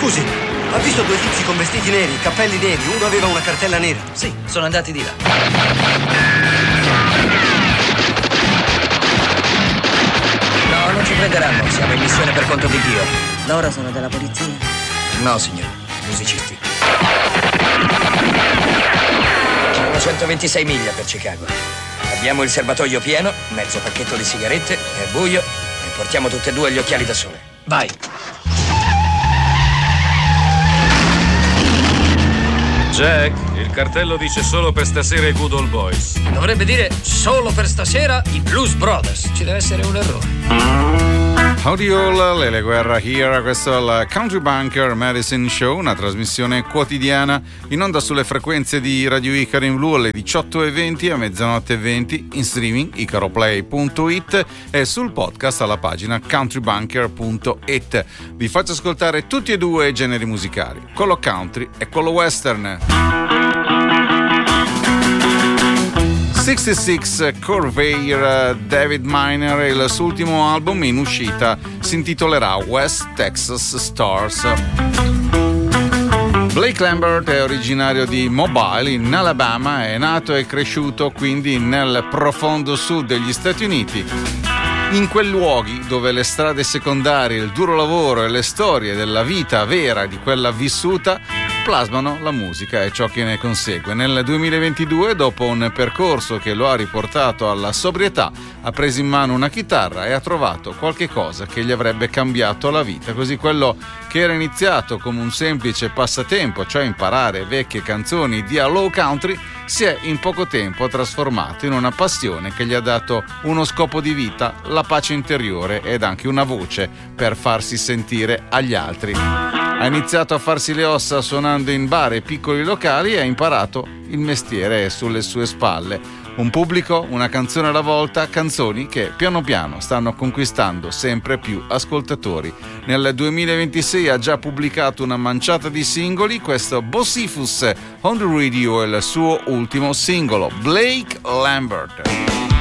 Scusi, ha visto due tizi con vestiti neri, cappelli neri, uno aveva una cartella nera? Sì, sono andati di là. No, non ci prenderanno, siamo in missione per conto di Dio. Loro sono della polizia? No, signore, musicisti. Sono 126 miglia per Chicago. Abbiamo il serbatoio pieno, mezzo pacchetto di sigarette, è buio e portiamo tutte e due gli occhiali da sole. Vai! Jack, il cartello dice solo per stasera i Good Old Boys. Dovrebbe dire solo per stasera i Blues Brothers. Ci deve essere un errore. Howdy all, Lele Guerra here, questo è il Country Bunker Medicine Show, una trasmissione quotidiana in onda sulle frequenze di Radio Icaro in Blu alle 18:20 a mezzanotte e 20, in streaming icaroplay.it e sul podcast alla pagina countrybunker.it. Vi faccio ascoltare tutti e due i generi musicali, quello country e quello western. 66 Corvair, David Miner, il suo ultimo album in uscita si intitolerà West Texas Stars. Blake Lambert è originario di Mobile, in Alabama, è nato e cresciuto quindi nel profondo sud degli Stati Uniti. In quei luoghi dove le strade secondarie, il duro lavoro e le storie della vita vera di quella vissuta plasmano la musica e ciò che ne consegue. Nel 2022, dopo un percorso che lo ha riportato alla sobrietà, ha preso in mano una chitarra e ha trovato qualche cosa che gli avrebbe cambiato la vita. Così quello che era iniziato come un semplice passatempo, cioè imparare vecchie canzoni di low country, si è in poco tempo trasformato in una passione che gli ha dato uno scopo di vita, la pace interiore ed anche una voce per farsi sentire agli altri. Ha iniziato a farsi le ossa suonando in bar e piccoli locali e ha imparato il mestiere sulle sue spalle. Un pubblico, una canzone alla volta, canzoni che piano piano stanno conquistando sempre più ascoltatori. Nel 2026 ha già pubblicato una manciata di singoli, questo Bossifus on the Radio è il suo ultimo singolo, Blake Lambert.